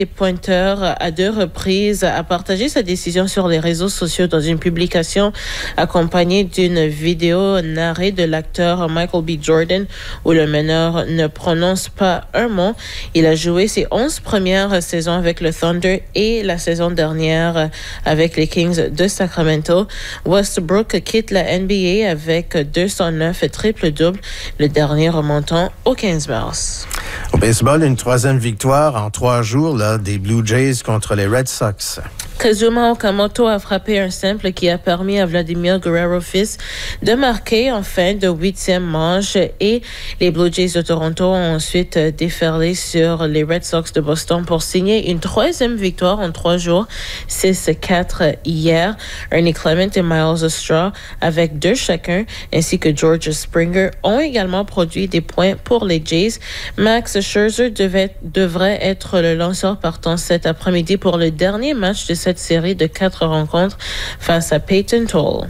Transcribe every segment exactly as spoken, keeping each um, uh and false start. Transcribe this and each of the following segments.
Les pointeurs à deux reprises a partagé sa décision sur les réseaux sociaux dans une publication accompagnée d'une vidéo narrée de l'acteur Michael B. Jordan où le meneur ne prononce pas un mot. Il a joué ses onze premières saisons avec le Thunder et la saison dernière avec les Kings de Sacramento. Westbrook quitte la N B A avec deux cent neuf triple-doubles, le dernier remontant au quinze mars. Au baseball, une troisième victoire en trois jours là, des Blue Jays contre les Red Sox. Kazuma Okamoto a frappé un simple qui a permis à Vladimir Guerrero fils de marquer en fin de huitième manche et les Blue Jays de Toronto ont ensuite déferlé sur les Red Sox de Boston pour signer une troisième victoire en trois jours, six quatre hier. Ernie Clement et Miles Straw avec deux chacun ainsi que George Springer ont également produit des points pour les Jays. Max Scherzer devait, devrait être le lanceur partant cet après-midi pour le dernier match de cette série de quatre rencontres face à Peyton Toll.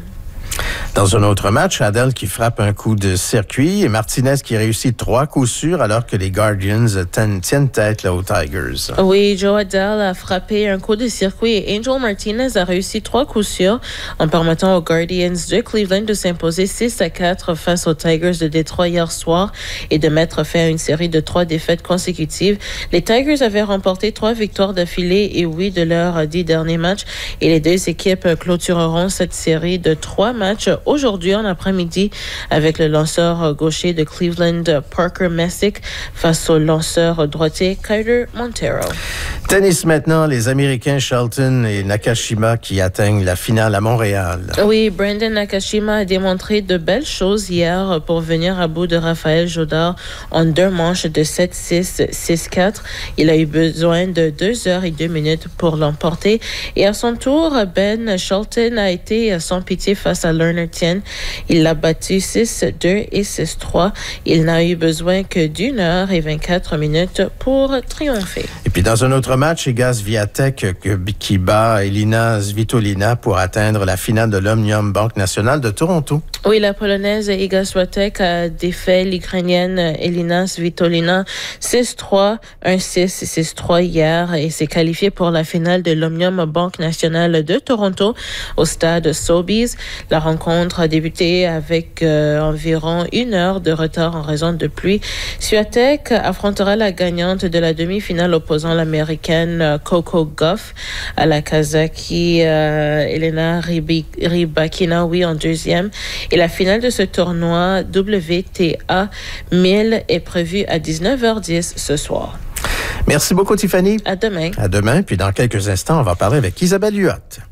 Dans un autre match, Adele qui frappe un coup de circuit et Martinez qui réussit trois coups sûrs alors que les Guardians tiennent tête là, aux Tigers. Oui, Joe Adele a frappé un coup de circuit et Angel Martinez a réussi trois coups sûrs en permettant aux Guardians de Cleveland de s'imposer six à quatre face aux Tigers de Détroit hier soir et de mettre fin à une série de trois défaites consécutives. Les Tigers avaient remporté trois victoires d'affilée et huit de leurs dix derniers matchs et les deux équipes clôtureront cette série de trois matchs aujourd'hui en après-midi avec le lanceur gaucher de Cleveland, Parker Messick, face au lanceur droitier Kyler Montero. Tennis maintenant, les Américains Shelton et Nakashima qui atteignent la finale à Montréal. Oui, Brandon Nakashima a démontré de belles choses hier pour venir à bout de Raphaël Jodard en deux manches de sept six, six quatre. Il a eu besoin de deux heures et deux minutes pour l'emporter. Et à son tour, Ben Shelton a été sans pitié face à Leonard Tien. Il l'a battu six deux et six trois. Il n'a eu besoin que d'une heure et vingt-quatre minutes pour triompher. Et puis dans un autre match, Iga Swiatek qui bat Elina Svitolina pour atteindre la finale de l'Omnium Banque Nationale de Toronto. Oui, la Polonaise Iga Swiatek a défait l'Ukrainienne Elina Svitolina six trois, un six, six trois hier et s'est qualifiée pour la finale de l'Omnium Banque Nationale de Toronto au stade Sobeys. La rencontre a débuté avec euh, environ une heure de retard en raison de pluie. Swiatek affrontera la gagnante de la demi-finale opposant l'Américaine Coco Gauff à la Kazaki euh, Elena Rybakina oui, en deuxième. Et la finale de ce tournoi W T A mille est prévue à dix-neuf heures dix ce soir. Merci beaucoup, Tiffany. À demain. À demain. Puis dans quelques instants, on va parler avec Isabelle Huot.